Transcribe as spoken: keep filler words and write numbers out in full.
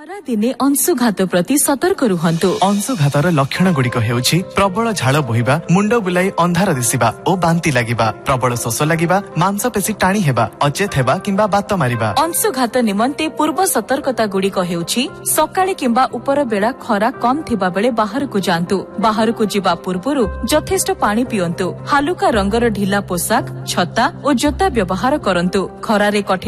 ଖରା ଦିନେ ଅଂଶୁଘାତ ପ୍ରତି ସତର୍କ ରୁହନ୍ତୁ। ଅଂଶୁଘାତର ଲକ୍ଷଣ ଗୁଡିକ ହେଉଛି ପ୍ରବଳ ଝାଳ ବୋହିବା, ମୁଣ୍ଡ ବୁଲାଇ ଅନ୍ଧାର ଦିଶିବା ଓ ବାନ୍ତି ଲାଗିବା, ପ୍ରବଳ ଶୋଷ ଲାଗିବା, ମାଂସପେଶୀ ଟାଣି ହେବା, ଅଚେତ ହେବା କିମ୍ବା ବାତ ମାରିବା। ଅଂଶୁଘାତ ନିମନ୍ତେ ପୂର୍ବ ସତର୍କତା ଗୁଡିକ ହେଉଛି ସକାଳେ କିମ୍ବା ଉପର ବେଳା ଖରା କମ୍ ଥିବା ବେଳେ ବାହାରକୁ ଯାଆନ୍ତୁ। ବାହାରକୁ ଯିବା ପୂର୍ବରୁ ଯଥେଷ୍ଟ ପାଣି ପିଅନ୍ତୁ। ହାଲୁକା ରଙ୍ଗର ଢିଲା ପୋଷାକ, ଛତା ଓ ଜୋତା ବ୍ୟବହାର କରନ୍ତୁ। ଖରାରେ କଠିନ